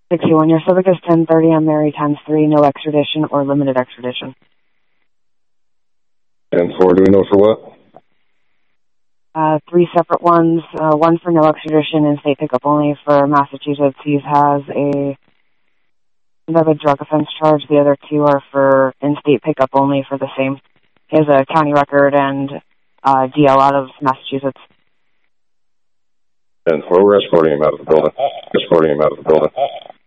61, your Civic is 1030 on Mary times 3, no extradition or limited extradition. 10-4, do we know for what? 3 separate ones, one for no extradition and state pickup only for Massachusetts. He has another drug offense charge. The other 2 are for in-state pickup only for the same. He has a county record and DL out of Massachusetts. 10-4, we're escorting him out of the building.